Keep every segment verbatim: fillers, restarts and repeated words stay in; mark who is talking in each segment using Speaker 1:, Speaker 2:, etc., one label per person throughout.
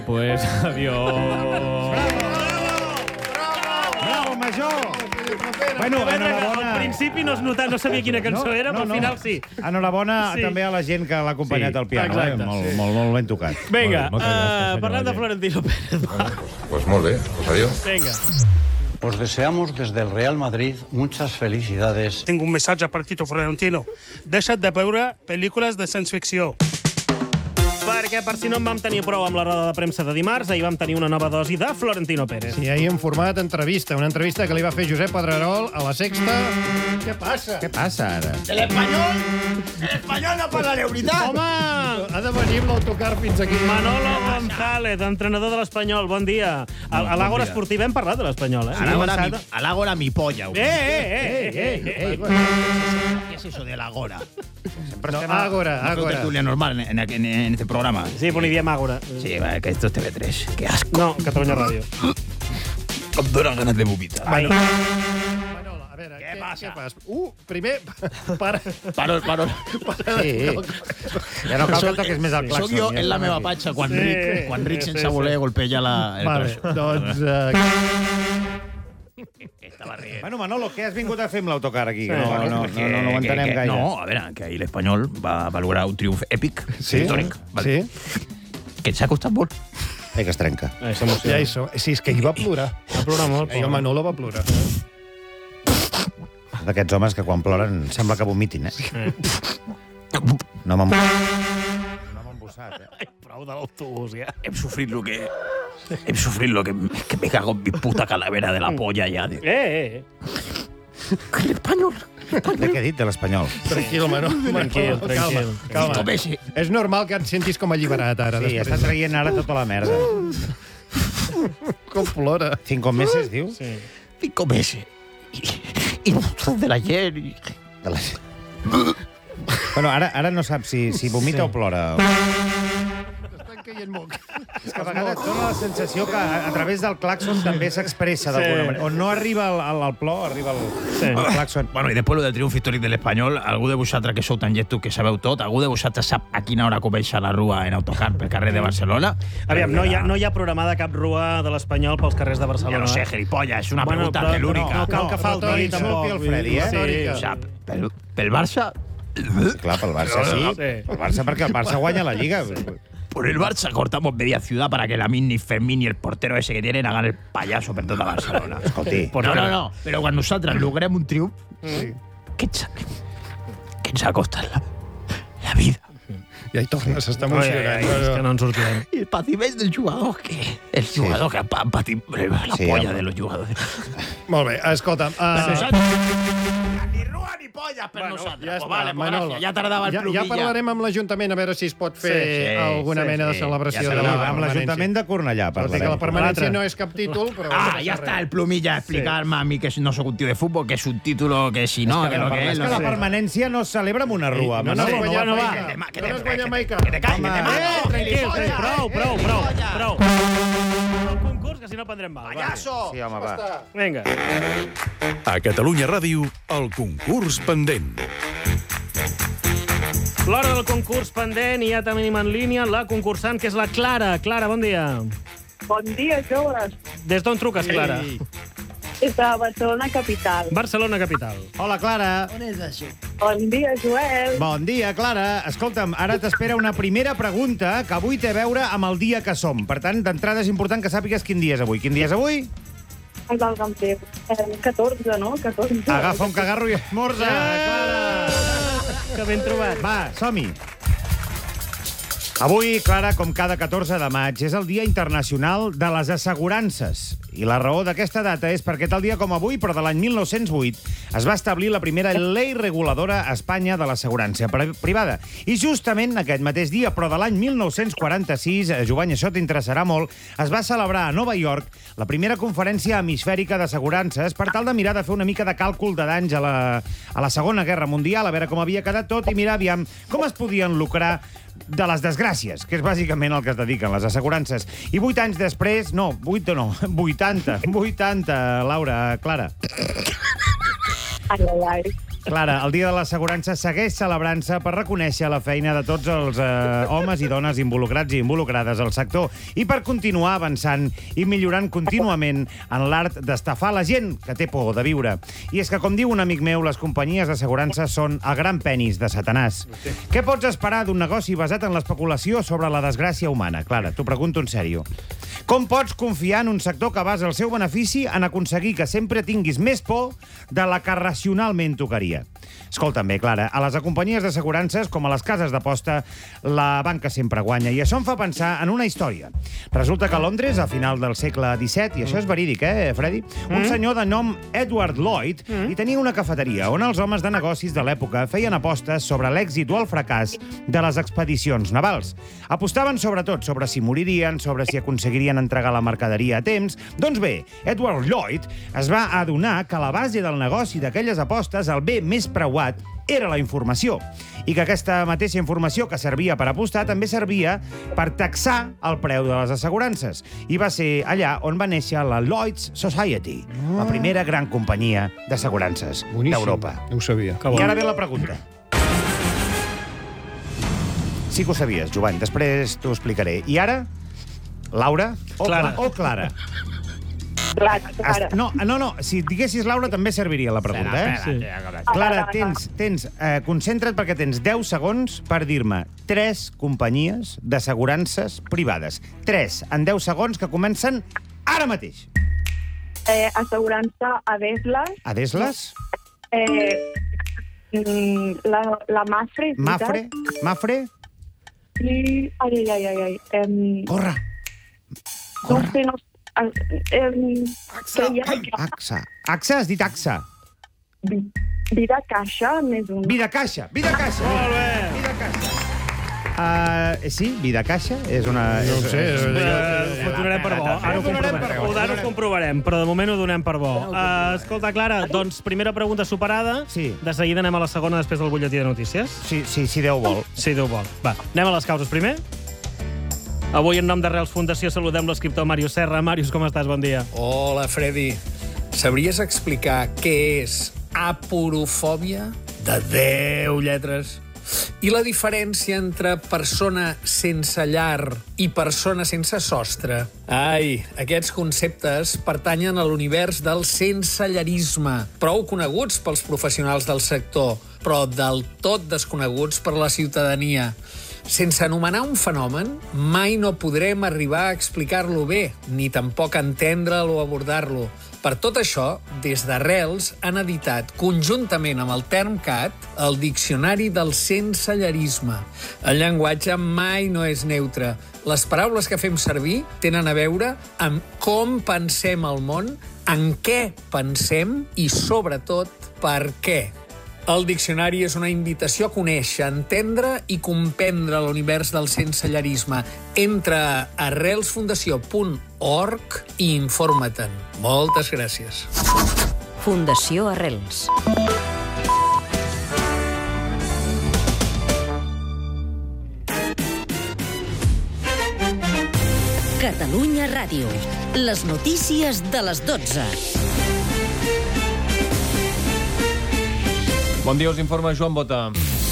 Speaker 1: Pues adiós.
Speaker 2: Bravo, major! Bueno, enhorabona.
Speaker 1: Al principi no es notava, no sabia quina cançó
Speaker 2: No,
Speaker 1: era,
Speaker 2: no,
Speaker 1: però al
Speaker 2: no.
Speaker 1: final sí.
Speaker 2: Enhorabona
Speaker 1: Sí.
Speaker 2: també a la gent que l'ha acompanyat
Speaker 1: Sí,
Speaker 2: al piano.
Speaker 1: exacte,
Speaker 2: Eh? Molt,
Speaker 1: sí.
Speaker 2: molt, molt ben tocat.
Speaker 1: Vinga,
Speaker 3: Molt bé, moltes gràcies,
Speaker 1: uh,
Speaker 3: senyor
Speaker 1: parlant de
Speaker 3: Valle.
Speaker 1: Florentino Pérez. va.
Speaker 4: Pues molt bé, pues adiós.
Speaker 1: Vinga.
Speaker 5: Os deseamos desde el Real Madrid muchas felicidades.
Speaker 6: Tinc un missatge per Tito Florentino. Deixa't de veure pel·lícules de ciència-ficció.
Speaker 1: Perquè per si no en vam tenir prou amb la roda de premsa de dimarts, ahir vam tenir una nova dosi de Florentino Pérez.
Speaker 7: I ahir en format entrevista, una entrevista que li va fer Josep Pedrerol a La Sexta. Què passa?
Speaker 2: Què passa ara?
Speaker 8: El español, el español no parla de veritat.
Speaker 1: Home!
Speaker 7: Ha de venir amb l'autocar fins aquí.
Speaker 1: Manolo González, entrenador de l'Espanyol, bon dia. A, a l'Àgora Esportiva hem parlat de l'Espanyol, eh?
Speaker 8: Al Ágora mi, al Ágora mi polla.
Speaker 1: Eh, eh, eh, eh, eh.
Speaker 8: ¿Qué es eso del Ágora?
Speaker 7: No, Àgora,
Speaker 8: Una
Speaker 7: Àgora.
Speaker 8: tertulia normal en, en, en este programa.
Speaker 1: Sí, però li diem Àgora.
Speaker 8: Sí, vale, que esto es T V tres. Qué asco.
Speaker 1: No, Catalunya Ràdio.
Speaker 8: Em donen ganes de vomitar.
Speaker 1: Bueno,
Speaker 7: Manolo, a veure, què, què
Speaker 8: passa?
Speaker 7: Què passa? Uh, primer, para.
Speaker 8: Paro, paro.
Speaker 2: Sí. Ja no cal que toquis més el claxon.
Speaker 8: Soc jo
Speaker 2: ja
Speaker 8: en la
Speaker 2: estem
Speaker 8: meva
Speaker 2: aquí.
Speaker 8: patxa quan
Speaker 1: Sí,
Speaker 8: Rick, quan Rick
Speaker 1: sí,
Speaker 8: sense
Speaker 1: sí.
Speaker 8: voler golpeja la, el
Speaker 7: Vale,
Speaker 8: tros.
Speaker 7: doncs... Uh,
Speaker 8: Estava rient.
Speaker 2: Bueno, Manolo, què has vingut a fer amb l'autocar aquí?
Speaker 1: Sí.
Speaker 2: No, no, no, no,
Speaker 8: Que-
Speaker 2: no, no ho
Speaker 8: que-
Speaker 2: entenem
Speaker 8: que-
Speaker 2: gaire.
Speaker 8: No, a veure, que ahir l'Espanyol va valorar un triomf èpic,
Speaker 7: sí?
Speaker 8: històric, vale?
Speaker 7: Sí?
Speaker 8: que ens ha costat molt.
Speaker 2: Ai, que es trenca.
Speaker 1: eh, s'emociona.
Speaker 7: Ja hi som. Sí, és que hi va plorar.
Speaker 1: Va plorar molt.
Speaker 7: Ahir el Manolo va plorar.
Speaker 2: D'aquests homes que quan ploren sembla que vomitin, eh?
Speaker 1: Eh.
Speaker 2: No m'han... No m'han embussat, eh?
Speaker 1: Ai, prou de l'autobús, ja.
Speaker 8: Hem sofrit lo que... Hem sofrit lo que, que me cago en mi puta calavera de la polla ja.
Speaker 1: Eh, eh, eh.
Speaker 8: L'Espanyol.
Speaker 2: De què he dit, de l'Espanyol?
Speaker 7: Tranquil, Manolo.
Speaker 1: Tranquil,
Speaker 7: Manolo,
Speaker 1: tranquil.
Speaker 7: Calma,
Speaker 8: Com
Speaker 7: calma.
Speaker 8: és?
Speaker 7: És normal que et sentis com alliberat ara.
Speaker 2: Sí, està
Speaker 7: després.
Speaker 2: traient ara tota la merda.
Speaker 7: Com plora.
Speaker 2: Cinco meses, diu?
Speaker 1: Sí.
Speaker 8: Cinco meses. I, i de l'ayer... I...
Speaker 2: De la... Bueno, ara, ara no sap si, si vomita
Speaker 1: Sí.
Speaker 2: o plora.
Speaker 7: Estan caient moc.
Speaker 2: És que a vegades dona la sensació que a, a través del claxon també s'expressa d'alguna
Speaker 1: Sí.
Speaker 2: manera. On no arriba el, el, el plor, arriba el,
Speaker 1: Sí.
Speaker 2: el claxon.
Speaker 8: Bueno, i després lo del triomf històric de l'Espanyol, algú de vosaltres que sou tan llestos que sabeu tot, algú de vosaltres sap a quina hora comença la rua en autocar pel carrer de Barcelona?
Speaker 1: Aviam, no hi, ha, no hi ha programada cap rua de l'Espanyol pels carrers de
Speaker 8: Ja
Speaker 1: Barcelona.
Speaker 8: no sé,
Speaker 1: eh?
Speaker 8: gilipollas, és una
Speaker 1: Bueno,
Speaker 8: pregunta
Speaker 1: però
Speaker 8: telúrica.
Speaker 1: no cal que falti,
Speaker 7: retori,
Speaker 1: tampoc.
Speaker 2: sopi el Freddy, eh?
Speaker 1: Sí.
Speaker 8: O sea, pel, pel Barça...
Speaker 2: Sí, clar, pel Barça sí.
Speaker 1: Sí.
Speaker 2: Pel Barça perquè el Barça guanya la Lliga.
Speaker 8: Por el Barça cortamos media ciudad para que Lamine, ni Fermín ni el portero ese que tienen hagan el payaso per tota Barcelona.
Speaker 2: Escolti,
Speaker 8: No, no, no, però quan nosaltres logrem un triomf,
Speaker 7: Sí.
Speaker 8: què ens, ha- què ens ha costat la, la vida?
Speaker 7: Ja hi torna, s'està
Speaker 1: Ai, ai,
Speaker 7: emocionant.
Speaker 1: ai, és que no en sortirem.
Speaker 8: I el patiment del jugador, que el jugador que ha pa- patit la
Speaker 2: Sí,
Speaker 8: polla
Speaker 2: home.
Speaker 8: de los jugadores.
Speaker 7: Molt bé, escolta'm. Uh,
Speaker 8: Ni rua ni polla per
Speaker 1: Bueno,
Speaker 8: nosaltres.
Speaker 7: ja
Speaker 8: Pues
Speaker 7: està,
Speaker 8: vale, pues
Speaker 7: Manolo.
Speaker 8: gràcies, ja tardava el
Speaker 7: ja,
Speaker 8: plugin.
Speaker 7: ja parlarem amb l'Ajuntament a veure si es pot fer
Speaker 8: Sí, sí,
Speaker 7: alguna
Speaker 8: sí,
Speaker 7: mena de
Speaker 8: sí.
Speaker 7: celebració
Speaker 8: Ja
Speaker 7: de
Speaker 8: serà
Speaker 7: la
Speaker 8: amb
Speaker 2: amb l'Ajuntament de Cornellà
Speaker 7: Tot i que la
Speaker 2: parlarem.
Speaker 7: permanència
Speaker 1: L'altre.
Speaker 7: no és cap títol, però...
Speaker 8: Ah,
Speaker 7: no
Speaker 8: ya
Speaker 7: passa
Speaker 8: está
Speaker 7: res.
Speaker 8: el plumilla a explicarme a mí que no soy un tío de fútbol, que es un título, que si no, que lo que
Speaker 2: És
Speaker 8: es.
Speaker 2: que
Speaker 8: lo
Speaker 2: la
Speaker 8: que-
Speaker 2: permanència no es celebra amb una rua.
Speaker 7: No, no,
Speaker 2: Manolo,
Speaker 7: no,
Speaker 2: no,
Speaker 7: guanyar
Speaker 2: no
Speaker 7: mai
Speaker 2: va.
Speaker 7: cap.
Speaker 8: Que te ma- que
Speaker 7: No
Speaker 8: te-
Speaker 7: has guanyat mai
Speaker 8: que
Speaker 7: cap.
Speaker 8: te calles, que te
Speaker 2: Home.
Speaker 8: mato.
Speaker 1: Eh, tranquil,
Speaker 8: gilipollas.
Speaker 1: prou, prou,
Speaker 8: Eh,
Speaker 1: prou,
Speaker 8: gilipollas.
Speaker 1: prou. El concurs, que si no prendrem mal. va.
Speaker 8: Payaso.
Speaker 2: Sí, home, va.
Speaker 1: Vinga.
Speaker 9: A Catalunya Ràdio, el concurs pendent.
Speaker 1: L'hora del concurs pendent i ja tenim en línia la concursant, que és la Clara. Clara, bon dia.
Speaker 10: Bon dia, joves.
Speaker 1: Des d'on truques, Clara?
Speaker 7: Ei.
Speaker 10: Des de Barcelona capital.
Speaker 1: Barcelona capital.
Speaker 2: Hola, Clara.
Speaker 10: Bon dia, Joel.
Speaker 2: Bon dia, Clara. Escolta'm, ara t'espera una primera pregunta que avui té a veure amb el dia que som. Per tant, d'entrada és important que sàpigues quin dia és avui. Quin dia és avui?
Speaker 10: El del Camper. Eh, catorze, no? catorze.
Speaker 2: Agafa un cagarro i esmorza, Clara.
Speaker 1: Que ben trobat.
Speaker 2: Va, som-hi. Avui, Clara, com cada catorze de maig, és el Dia Internacional de les Assegurances. I la raó d'aquesta data és perquè tal dia com avui, però de l'any mil nou-cents vuit, es va establir la primera llei reguladora a Espanya de l'assegurança privada. I justament aquest mateix dia, però de l'any mil nou-cents quaranta-sis, eh, Jovany, això t'interessarà molt, es va celebrar a Nova York la primera conferència hemisfèrica d'assegurances per tal de mirar de fer una mica de càlcul de danys a la, a la Segona Guerra Mundial, a veure com havia quedat tot i mirar, aviam, com es podien lucrar de les desgràcies, que és bàsicament el que es dediquen les assegurances. I vuit anys després, no, vuit no, vuitanta, vuitanta, Laura, Clara.
Speaker 10: Ai, ai, ai.
Speaker 2: Clara, el Dia de l'Assegurança segueix celebrant-se per reconèixer la feina de tots els eh, homes i dones involucrats i involucrades al sector i per continuar avançant i millorant contínuament en l'art d'estafar la gent que té por de viure. I és que, com diu un amic meu, les companyies d'assegurança són el gran penis de Satanàs. Què pots esperar d'un negoci basat en l'especulació sobre la desgràcia humana? Clara, t'ho pregunto en sèrio. Com pots confiar en un sector que basa el seu benefici en aconseguir que sempre tinguis més por de la que racionalment tocaria? Escolta'm bé, Clara, a les companyies d'assegurances, com a les cases d'aposta, la banca sempre guanya. I això em fa pensar en una història. Resulta que a Londres, a final del segle disset, i això és verídic, eh, Freddy? Un senyor de nom Edward Lloyd hi tenia una cafeteria on els homes de negocis de l'època feien apostes sobre l'èxit o el fracàs de les expedicions navals. Apostaven sobretot sobre si moririen, sobre si aconseguirien entregar la mercaderia a temps. Doncs bé, Edward Lloyd es va adonar que la base del negoci d'aquelles apostes, el bé més preuat, era la informació. I que aquesta mateixa informació que servia per apostar també servia per taxar el preu de les assegurances. I va ser allà on va néixer la Lloyd's Society, la primera gran companyia d'assegurances d'Europa.
Speaker 7: No ho sabia.
Speaker 2: I ara ve la pregunta. Sí que ho sabies, Jovany. Després t'ho explicaré. I ara, Laura o Clara? O Clara?
Speaker 10: Clara, Clara.
Speaker 2: No, no, no. Si diguessis Laura també serviria la pregunta, eh?
Speaker 1: Sí.
Speaker 2: Clara, tens, tens, eh, concentra't perquè tens deu segons per dir-me tres companyies d'assegurances privades. Tres, en deu segons, que comencen ara mateix.
Speaker 10: Eh, assegurança Adeslas.
Speaker 2: Adeslas?
Speaker 10: Eh, mm, la, la Mafre. és
Speaker 2: Mafre?
Speaker 10: veritat?
Speaker 2: Mafre?
Speaker 10: I... Ai, ai, ai, ai. ai. Em,
Speaker 2: Corre.
Speaker 10: no sé, no sé. Em, que hi ha?
Speaker 2: AXA. AXA, has dit AXA.
Speaker 10: Vi- Vida Caixa, més un...
Speaker 2: Vida Caixa. Vida Caixa.
Speaker 1: Molt bé.
Speaker 2: Vida Caixa. Uh, sí, Vida Caixa és una...
Speaker 7: No ho
Speaker 2: és-
Speaker 7: sé.
Speaker 2: és-
Speaker 1: Eh, ho donarem per bo. Ara ho comprovarem. Ho ara ho comprovarem, però de moment ho donem per bo. Uh, escolta, Clara, doncs primera pregunta superada.
Speaker 2: Sí.
Speaker 1: De seguida anem a la segona després del butlletí de notícies.
Speaker 2: Sí, sí, si Déu vol.
Speaker 1: Si Déu vol. Va, anem a les causes primer. Avui, en nom de Reals Fundació, saludem l'escriptor Màrius Serra. Màrius, com estàs? Bon dia.
Speaker 3: Hola, Freddy. Sabries explicar què és aporofòbia? De deu lletres. I la diferència entre persona sense llar i persona sense sostre? Ai, aquests conceptes pertanyen a l'univers del sensellarisme, prou coneguts pels professionals del sector, però del tot desconeguts per la ciutadania. Sense anomenar un fenomen, mai no podrem arribar a explicar-lo bé, ni tampoc entendre'l o abordar-lo. Per tot això, des d'Arrels han editat, conjuntament amb el Termcat, el Diccionari del Sensellarisme. El llenguatge mai no és neutre. Les paraules que fem servir tenen a veure amb com pensem el món, en què pensem i, sobretot, per què. El diccionari és una invitació a conèixer, entendre i comprendre l'univers del sensellarisme. Entra a arrels fundació punt org i informa-te'n. Moltes gràcies.
Speaker 11: Fundació Arrels. Catalunya Ràdio. Les notícies de les dotze.
Speaker 12: Bon dia, us informa Joan Bota.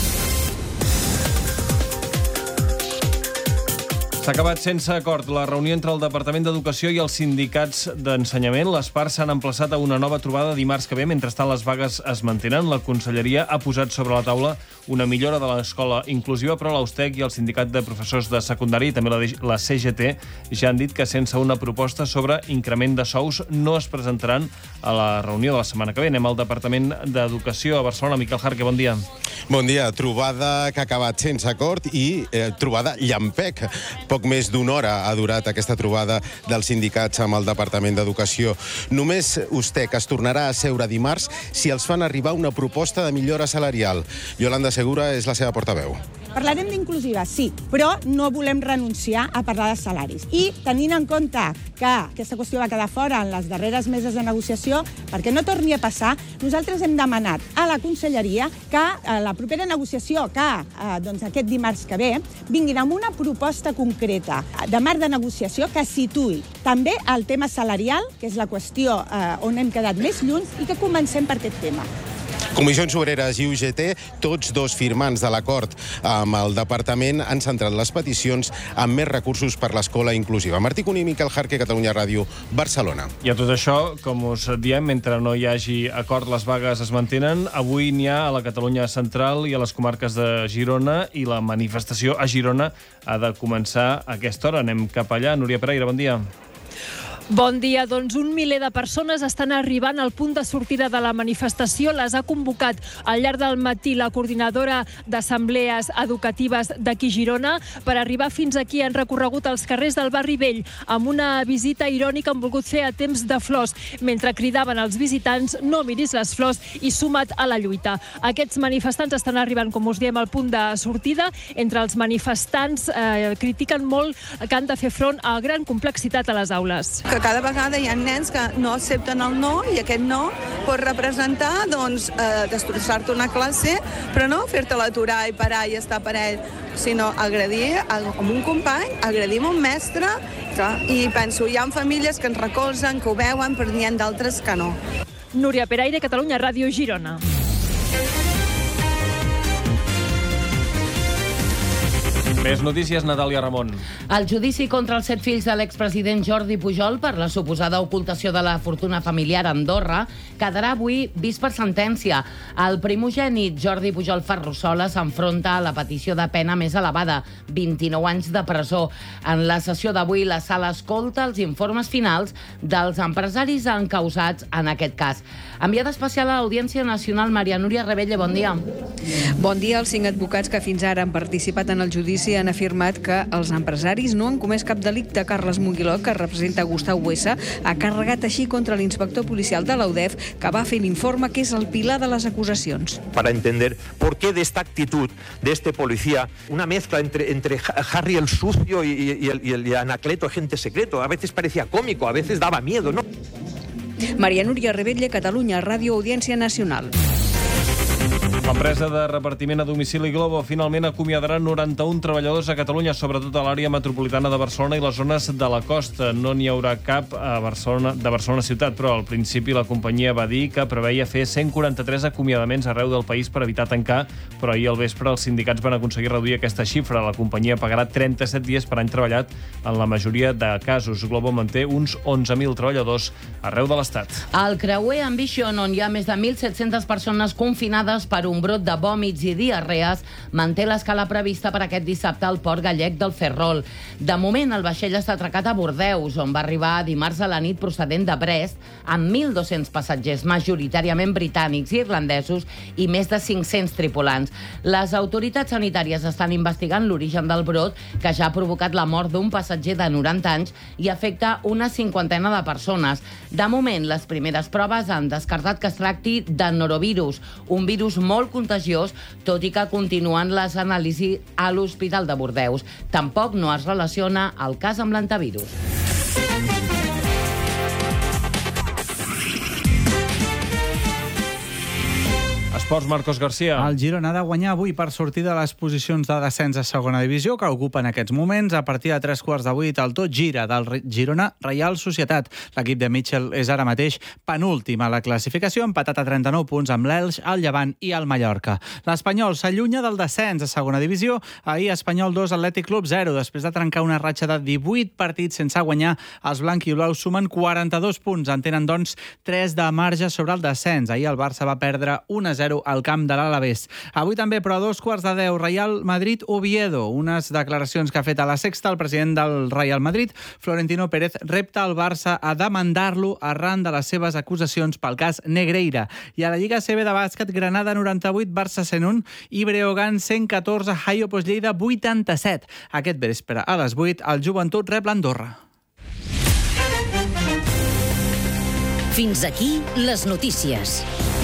Speaker 12: S'ha acabat sense acord la reunió entre el Departament d'Educació i els sindicats d'ensenyament. Les parts s'han emplaçat a una nova trobada dimarts que ve. Mentrestant, les vagues es mantenen. La Conselleria ha posat sobre la taula una millora de l'escola inclusiva, però l'Austec i el Sindicat de Professors de Secundària i també la, la C G T ja han dit que sense una proposta sobre increment de sous no es presentaran a la reunió de la setmana que ve. Anem al Departament d'Educació a Barcelona. Miquel Jarque, bon dia.
Speaker 13: Bon dia. Trobada que ha acabat sense acord i eh, trobada llampec. Poc més d'una hora ha durat aquesta trobada dels sindicats amb el Departament d'Educació. Només Ustec es tornarà a seure dimarts si els fan arribar una proposta de millora salarial. Yolanda Segura és la seva portaveu.
Speaker 14: Parlarem d'inclusiva, sí, però no volem renunciar a parlar de salaris. I tenint en compte que aquesta qüestió va quedar fora en les darreres meses de negociació, perquè no torni a passar, nosaltres hem demanat a la Conselleria que a la propera negociació, que eh, doncs aquest dimarts que ve, vinguin amb una proposta concreta de marc de negociació que situï també el tema salarial, que és la qüestió eh, on hem quedat més lluny, i que comencem per aquest tema.
Speaker 13: Comissions Obreres i U G T, tots dos firmants de l'acord amb el departament, han centrat les peticions amb més recursos per l'escola inclusiva. Martí Cuní, Miquel Jarque, Catalunya Ràdio, Barcelona.
Speaker 12: I a tot això, com us diem, mentre no hi hagi acord, les vagues es mantenen. Avui n'hi ha a la Catalunya central i a les comarques de Girona, i la manifestació a Girona ha de començar a aquesta hora. Anem cap allà. Núria Pereira, bon dia.
Speaker 15: Bon dia. Doncs un miler de persones estan arribant al punt de sortida de la manifestació. Les ha convocat al llarg del matí la coordinadora d'assemblees educatives d'aquí Girona. Per arribar fins aquí han recorregut els carrers del barri vell amb una visita irònica han volgut fer a temps de flors, mentre cridaven als visitants no miris les flors i suma't a la lluita. Aquests manifestants estan arribant, com us diem, al punt de sortida. Entre els manifestants eh, critiquen molt que han de fer front a gran complexitat a les aules.
Speaker 16: Que cada vegada hi ha nens que no accepten el no, i aquest no pot representar doncs, eh, destrossar-te una classe, però no fer-te l'aturar i parar i estar per ell, sinó agredir amb un company, agredir un mestre, clar, i penso, hi ha famílies que ens recolzen, que ho veuen, però n'hi ha d'altres que no.
Speaker 15: Núria Pereira, Catalunya Ràdio, Girona.
Speaker 12: Més notícies, Natàlia Ramon.
Speaker 17: El judici contra els set fills de l'expresident Jordi Pujol per la suposada ocultació de la fortuna familiar a Andorra quedarà avui vist per sentència. El primogènit Jordi Pujol Ferrusola s'enfronta a la petició de pena més elevada, vint-i-nou anys de presó. En la sessió d'avui, la sala escolta els informes finals dels empresaris encausats en aquest cas. Enviada especial a l'Audiència Nacional, Maria Núria Rebelle, bon dia.
Speaker 18: Bon dia. Els cinc advocats que fins ara han participat en el judici han afirmat que els empresaris no han comès cap delicte. Carles Monguiló, que representa Gustau Buesa, ha carregat així contra l'inspector policial de l'U D E F, que va fer l'informe que és el pilar de les acusacions.
Speaker 19: Para entender por qué de esta actitud de este policía, una mezcla entre, entre Harry el sucio y, y, el, y el Anacleto, agente secreto. A veces parecía cómico, a veces daba miedo, ¿no?
Speaker 18: Maria Núria Rebelle, Catalunya Ràdio, Audiència Nacional.
Speaker 12: L'empresa de repartiment a domicili Globo finalment acomiadarà noranta-un treballadors a Catalunya, sobretot a l'àrea metropolitana de Barcelona i les zones de la costa. No n'hi haurà cap a Barcelona, de Barcelona ciutat, però al principi la companyia va dir que preveia fer cent quaranta-tres acomiadaments arreu del país per evitar tancar, però ahir al vespre els sindicats van aconseguir reduir aquesta xifra. La companyia pagarà trenta-set dies per any treballat. En la majoria de casos, Globo manté uns onze mil treballadors arreu de l'Estat.
Speaker 17: El creuer Ambition, on hi ha més de mil set-centes persones confinades per un brot de vòmits i diarrees, manté l'escala prevista per aquest dissabte al port gallec del Ferrol. De moment, el vaixell està atracat a Bordeus, on va arribar dimarts a la nit procedent de Brest, amb mil dos-cents passatgers, majoritàriament britànics i irlandesos, i més de cinc-cents tripulants. Les autoritats sanitàries estan investigant l'origen del brot, que ja ha provocat la mort d'un passatger de noranta anys i afecta una cinquantena de persones. De moment, les primeres proves han descartat que es tracti de norovirus, un virus molt contagiós, tot i que continuen les anàlisis a l'Hospital de Bordeus. Tampoc no es relaciona el cas amb l'antivirus.
Speaker 12: Esports, Marcos García.
Speaker 20: El Girona ha de guanyar avui per sortir de les posicions de descens a segona divisió que ocupen aquests moments. A partir de tres quarts de vuit, el tot gira del Girona Reial Societat. L'equip de Mitchell és ara mateix penúltim a la classificació, empatat a trenta-nou punts amb l'Elx, el Llevant i el Mallorca. L'Espanyol s'allunya del descens a segona divisió. Ahir, Espanyol dos, Atlètic Club zero. Després de trencar una ratxa de divuit partits sense guanyar, els blanc-i-blaus sumen quaranta-dos punts. En tenen, doncs, tres de marge sobre el descens. Ahir el Barça va perdre un a zero al camp de l'Alavés. Avui també, però a dos quarts de deu, Real Madrid-Oviedo. Unes declaracions que ha fet a la Sexta el president del Real Madrid, Florentino Pérez, repta el Barça a demandar-lo arran de les seves acusacions pel cas Negreira. I a la Lliga C B de bàsquet, Granada noranta-vuit, Barça cent un i Breogán cent catorze, Haio Lleida vuitanta-set. Aquest vespre a les vuit, el Joventut rep l'Andorra.
Speaker 11: Fins aquí les notícies.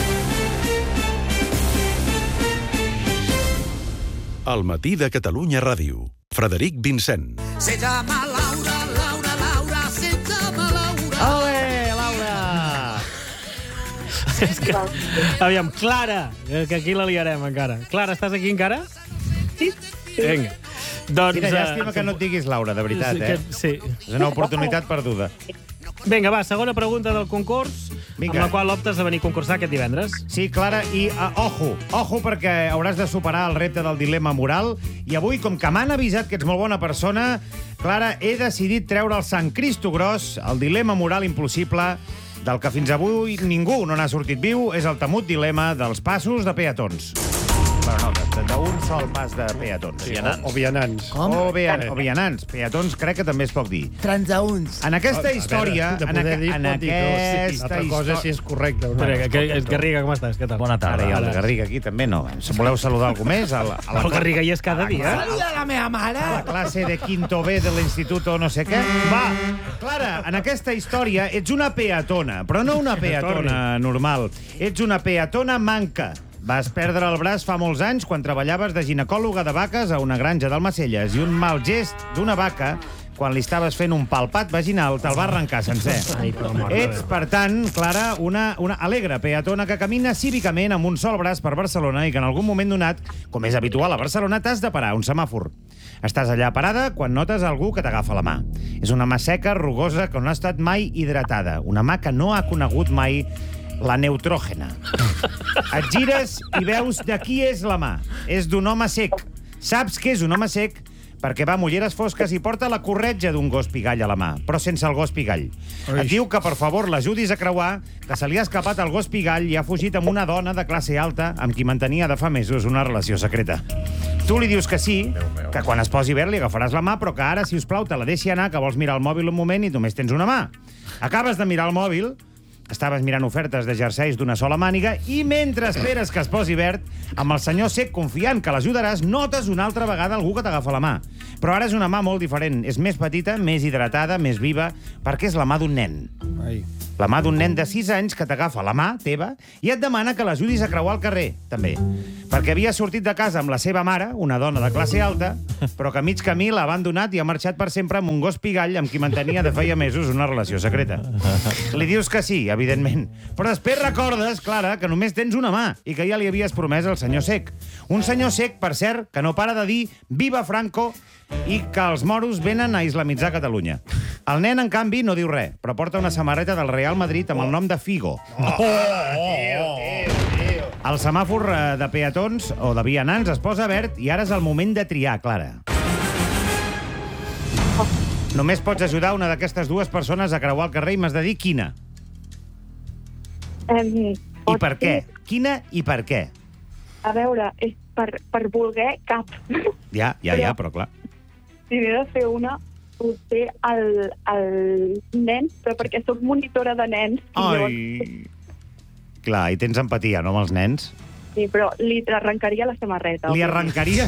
Speaker 9: El matí de Catalunya Ràdio. Frederic Vincent.
Speaker 21: Se llama Laura, Laura, Laura, se llama Laura.
Speaker 1: Ole, Laura! És que, aviam, Clara, que aquí la liarem encara. Clara, estàs aquí encara?
Speaker 10: Sí.
Speaker 1: Vinga. Doncs,
Speaker 2: Quina llàstima que no et diguis Laura, de veritat,
Speaker 1: sí,
Speaker 2: eh?
Speaker 1: Que, sí.
Speaker 2: És una oportunitat perduda.
Speaker 1: Vinga, va, segona pregunta del concurs,
Speaker 2: Vinga.
Speaker 1: amb la qual optes a venir a concursar aquest divendres.
Speaker 2: Sí, Clara, i uh, ojo, ojo, perquè hauràs de superar el repte del dilema moral. I avui, com que m'han avisat que ets molt bona persona, Clara, he decidit treure el Sant Cristo Gros, el dilema moral impossible, del que fins avui ningú no n'ha sortit viu, és el temut dilema dels passos de peatons. Bueno, no, d'un sol pas de peatons.
Speaker 7: Vianants. O, o vianants.
Speaker 2: Com? O, vian, o vianants. Peatons crec que també es pot dir.
Speaker 4: Transaunts.
Speaker 2: En aquesta història...
Speaker 7: De
Speaker 2: en,
Speaker 7: poder dir,
Speaker 2: en
Speaker 7: pot dir que sí.
Speaker 2: aquesta
Speaker 7: Altra cosa si és correcte. No?
Speaker 1: Espera, que, que, Garriga, com estàs? Què tal?
Speaker 2: Bona tarda. Ara, el Garriga aquí també no. Si voleu saludar algú més... A la, a la...
Speaker 1: El Garriga hi és cada dia.
Speaker 4: Saluda la meva mare.
Speaker 2: A la classe de quinto B de l'institut o no sé què. Va, Clara, en aquesta història ets una peatona, però no una peatona normal. Ets una peatona manca. Vas perdre el braç fa molts anys quan treballaves de ginecòloga de vaques a una granja d'Almacelles i un mal gest d'una vaca, quan li estaves fent un palpat vaginal, te'l va arrencar sencer.
Speaker 1: Ai, però mort.
Speaker 2: Ets, per tant, Clara, una, una alegre peatona que camina cívicament amb un sol braç per Barcelona i que en algun moment donat, com és habitual a Barcelona, t'has de parar a un semàfor. Estàs allà parada quan notes algú que t'agafa la mà. És una mà seca, rugosa, que no ha estat mai hidratada. Una mà que no ha conegut mai la neutrògena. Et gires i veus de qui és la mà. És d'un home sec. Saps que és un home sec perquè va amb ulleres fosques i porta la corretja d'un gos pigall a la mà, però sense el gos pigall. Et diu que, per favor, l'ajudis a creuar, que se li ha escapat el gos pigall i ha fugit amb una dona de classe alta amb qui mantenia de fa mesos una relació secreta. Tu li dius que sí, que quan es posi verd li agafaràs la mà, però que ara, si us plau, te la deixi anar, que vols mirar el mòbil un moment i només tens una mà. Acabes de mirar el mòbil, estaves mirant ofertes de jerseis d'una sola màniga i mentre esperes que es posi verd, amb el senyor sec confiant que l'ajudaràs, notes una altra vegada algú que t'agafa la mà. Però ara és una mà molt diferent. És més petita, més hidratada, més viva, perquè és la mà d'un nen.
Speaker 7: Ai.
Speaker 2: La mà d'un nen de sis anys que t'agafa la mà teva i et demana que l'ajudis a creuar el carrer, també. Perquè havia sortit de casa amb la seva mare, una dona de classe alta, però que a mig camí l'ha abandonat i ha marxat per sempre amb un gos pigall amb qui mantenia de feia mesos una relació secreta. Li dius que sí, evidentment. Però després recordes, Clara, que només tens una mà i que ja li havies promès al senyor Sec. Un senyor Sec, per cert, que no para de dir «Viva Franco!» i que els moros venen a islamitzar Catalunya. El nen, en canvi, no diu res, però porta una samarreta del Real Madrid amb el nom de Figo. Oh, oh, oh. El semàfor de peatons o de vianants es posa verd i ara és el moment de triar, Clara. Només pots ajudar una d'aquestes dues persones a creuar el carrer i m'has de dir quina.
Speaker 10: Um,
Speaker 2: I per què? Quina i per què?
Speaker 10: A veure, és per, per voler cap.
Speaker 2: Ja, ja, ja, però clar.
Speaker 10: Si he de fer una, potser el, el nen, però perquè sóc monitora de nens.
Speaker 2: Ai!
Speaker 10: Llavors,
Speaker 2: clar, i tens empatia, no, amb els nens?
Speaker 10: sí, però li arrencaria la samarreta.
Speaker 2: Li arrencaria?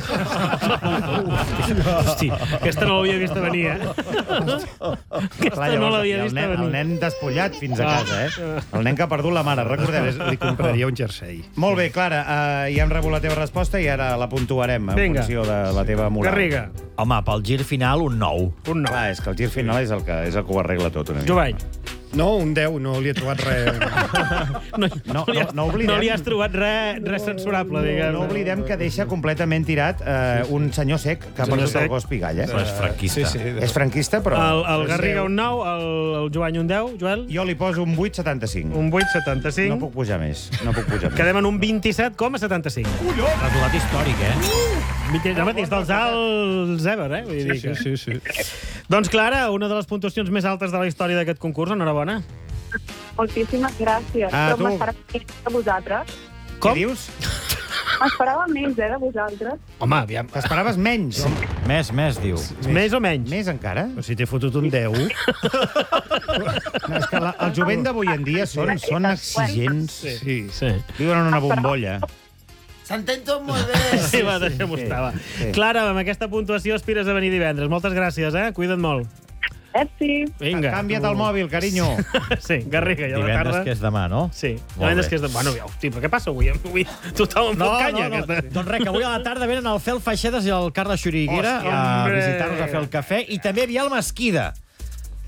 Speaker 1: Hosti, aquesta no l'havia vist venir, eh? Aquesta
Speaker 2: Clar, llavors,
Speaker 1: no l'havia
Speaker 2: el
Speaker 1: vist
Speaker 2: nen,
Speaker 1: venir.
Speaker 2: el nen despullat fins a casa, eh? El nen que ha perdut la mare, recordem.
Speaker 7: Li compraria un jersei.
Speaker 2: Molt bé, Clara, uh, ja hem rebut la teva resposta i ara la puntuarem en
Speaker 1: Vinga.
Speaker 2: funció de la teva moral.
Speaker 1: Garriga.
Speaker 8: Home, pel gir final, un nou.
Speaker 1: Un nou.
Speaker 2: Clar, és que el gir final és el que, és el que ho arregla tot una mica.
Speaker 1: Jovany.
Speaker 7: No, un deu, no li he trobat res.
Speaker 1: No,
Speaker 2: No,
Speaker 1: li
Speaker 2: no,
Speaker 1: has,
Speaker 2: no oblidem.
Speaker 1: no li has trobat res, res censurable, diguem.
Speaker 2: No oblidem que deixa completament tirat eh, un senyor sec que ha
Speaker 1: Senyor
Speaker 2: perdut
Speaker 1: Sec.
Speaker 2: el gos pigall, eh?
Speaker 8: Però és franquista.
Speaker 7: Sí, sí.
Speaker 2: És franquista, però...
Speaker 1: El, el Garriga un nou, el, el Jovany un deu, Joel?
Speaker 2: Jo li poso un vuit coma setanta-cinc.
Speaker 1: Un vuit coma setanta-cinc.
Speaker 2: No puc pujar més. No puc pujar més.
Speaker 1: Quedem en un vint-i-set coma setanta-cinc.
Speaker 8: Resultat històric, eh?
Speaker 1: No, mateix dels alts ever, eh? Vull dir
Speaker 7: Sí,
Speaker 1: que...
Speaker 7: sí, sí.
Speaker 1: Doncs, Clara, una de les puntuacions més altes de la història d'aquest concurs. Enhorabona.
Speaker 10: Moltíssimes gràcies.
Speaker 2: Ah,
Speaker 10: però
Speaker 2: tu.
Speaker 10: m'esperava més de vosaltres.
Speaker 1: Com?
Speaker 2: Què dius?
Speaker 10: M'esperava menys, eh, de vosaltres.
Speaker 1: Home, aviam.
Speaker 2: T'esperaves menys.
Speaker 8: Més, més, diu.
Speaker 1: Més o menys?
Speaker 2: Més encara?
Speaker 7: Però si t'he fotut un deu...
Speaker 2: No, és que la, el jovent d'avui en dia són, són exigents.
Speaker 7: Sí.
Speaker 1: Sí.
Speaker 2: Viuen en una bombolla.
Speaker 4: S'entén tot molt bé.
Speaker 1: Sí, va, deixem-ho estar, va.
Speaker 2: sí.
Speaker 1: Clara, amb aquesta puntuació aspires a venir divendres. Moltes gràcies, eh? Cuida't molt.
Speaker 10: Merci.
Speaker 1: Vinga.
Speaker 2: Canvia't el mòbil, carinyo.
Speaker 1: Sí, Garriga, i a la
Speaker 8: Divendres,
Speaker 1: tarda...
Speaker 8: que és demà, no?
Speaker 1: Sí,
Speaker 8: Molt
Speaker 1: divendres
Speaker 8: bé.
Speaker 1: que és de... Bueno, hosti, però què passa avui? Avui tothom em
Speaker 8: No,
Speaker 1: fot canya.
Speaker 8: no, no.
Speaker 1: Aquesta...
Speaker 8: Doncs res, que avui a la tarda venen el Fel Faixedes i el Carles Xuriguera
Speaker 1: Hòstia,
Speaker 8: a
Speaker 1: hombre.
Speaker 8: visitar-nos a fer el cafè. I també Biel Mesquida.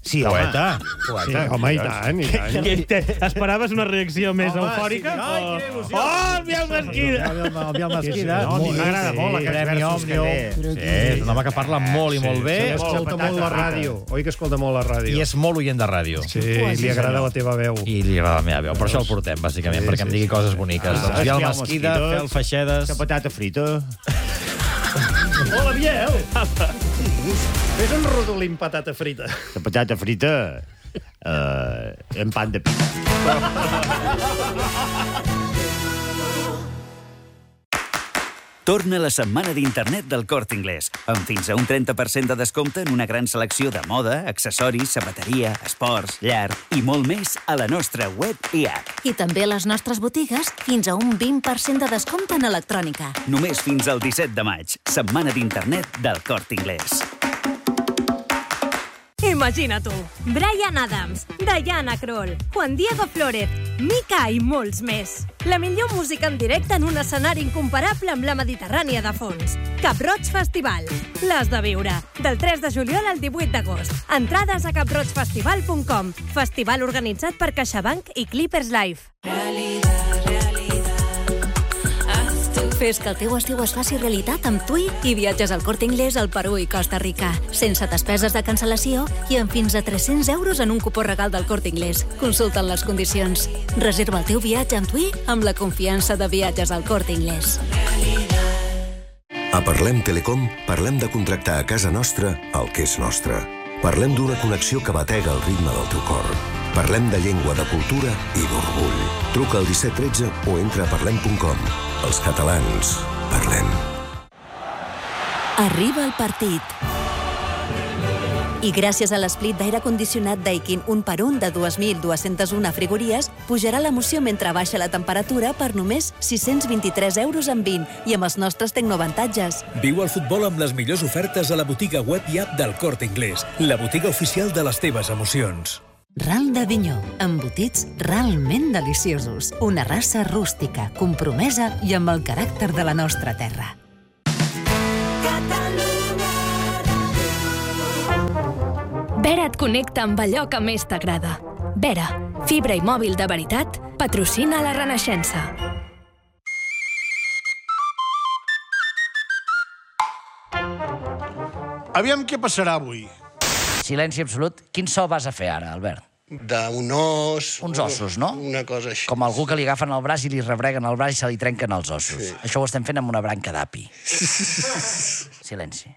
Speaker 2: Sí, home.
Speaker 7: Poeta. Poeta. Sí, home, i tant, i tant.
Speaker 1: Què- què- Esperaves una reacció més
Speaker 7: Home,
Speaker 1: eufòrica?
Speaker 7: sí,
Speaker 1: o-
Speaker 7: ai, quina il·lusió.
Speaker 1: Oh, el Biel Mesquida!
Speaker 5: El Biel Mesquida.
Speaker 2: No, a mi m'agrada molt aquests
Speaker 5: Premi
Speaker 2: versos que
Speaker 5: Òmnium.
Speaker 2: té.
Speaker 5: Sí, és un home que parla molt i molt bé.
Speaker 7: Sí, escolta molt la ràdio. Oi que escolta molt la ràdio?
Speaker 5: I és molt oient de ràdio.
Speaker 7: Sí, i li agrada la teva veu.
Speaker 5: I li agrada la meva veu. Per això el portem, bàsicament,
Speaker 7: Sí,
Speaker 5: perquè em
Speaker 7: sí,
Speaker 5: digui
Speaker 7: sí.
Speaker 5: coses boniques.
Speaker 2: Ah,
Speaker 5: Doncs Biel
Speaker 2: Biel
Speaker 5: Mesquida,
Speaker 2: Mesquida,
Speaker 5: Fel Feixedes...
Speaker 2: Que patata frita.
Speaker 7: Hola, Biel! Fes un rodolí amb patata frita.
Speaker 2: La patata frita eh, en pan de pita.
Speaker 22: Torna la setmana d'internet del Corte Inglés, amb fins a un trenta per cent de descompte en una gran selecció de moda, accessoris, sabateria, esports, llar i molt més a la nostra web i app.
Speaker 23: I també a les nostres botigues, fins a un vint per cent de descompte en electrònica.
Speaker 22: Només fins al disset de maig, setmana d'internet del Corte Inglés.
Speaker 24: Imagina tu, Bryan Adams, Diana Krall, Juan Diego Flórez, Mika i molts més. La millor música en directe en un escenari incomparable amb la Mediterrània de fons. Cap Roig Festival. L'has de viure. Del tres de juliol al divuit d'agost. Entrades a cap roig festival punt com. Festival organitzat per CaixaBank i Clippers Live.
Speaker 23: Fes que el teu estiu es faci realitat amb TUI i viatges al Corte Inglés al Perú i Costa Rica. Sense despeses de cancel·lació i amb fins a tres-cents euros en un cupó regal del Corte Inglés. Consulta'n les condicions. Reserva el teu viatge amb TUI amb la confiança de viatges al Corte Inglés.
Speaker 25: A Parlem Telecom parlem de contractar a casa nostra el que és nostre. Parlem d'una connexió que batega el ritme del teu cor. Parlem de llengua, de cultura i d'orgull. Truca al disset tretze o entra a parlem punt com. Els catalans parlem.
Speaker 23: Arriba el partit. I gràcies a l'esplit d'aire condicionat Daikin un per un de dos mil dos-cents u frigories, pujarà l'emoció mentre baixa la temperatura per només sis-cents vint-i-tres euros en vint i amb els nostres tecnoavantatges.
Speaker 26: Viu el futbol amb les millors ofertes a la botiga web i app del Corte Inglés, la botiga oficial de les teves emocions.
Speaker 23: Ral d'Avinyó, embotits realment deliciosos. Una raça rústica, compromesa i amb el caràcter de la nostra terra.
Speaker 24: Vera et connecta amb allò que més t'agrada. Vera, fibra i mòbil de veritat, patrocina la Renaixença.
Speaker 27: Aviam què passarà avui.
Speaker 28: Silenci absolut. Quin so vas a fer ara, Albert?
Speaker 27: D'un os...
Speaker 28: Uns ossos, no?
Speaker 27: Una cosa així.
Speaker 28: Com algú que li agafen el braç i li rebreguen el braç i se li trenquen els ossos.
Speaker 27: Sí.
Speaker 28: Això ho estem fent amb una branca d'api. Silenci.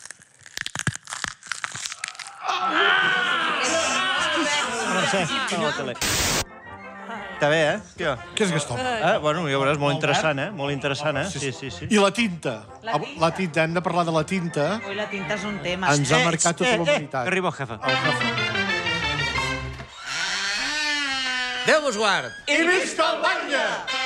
Speaker 29: Mercè, està bé, eh, tio?
Speaker 27: Què és aquesta?
Speaker 29: Eh? Bueno, ja veuràs, molt interessant, eh? Molt interessant, eh? Sí, sí, sí.
Speaker 27: I la tinta? La tinta, hem de parlar de la tinta.
Speaker 30: Ui, la tinta és un tema.
Speaker 27: Ens ha marcat tota la humanitat.
Speaker 29: Que arriba el jefe.
Speaker 27: El jefe.
Speaker 28: Déu vos guard!
Speaker 27: I visca el batlle!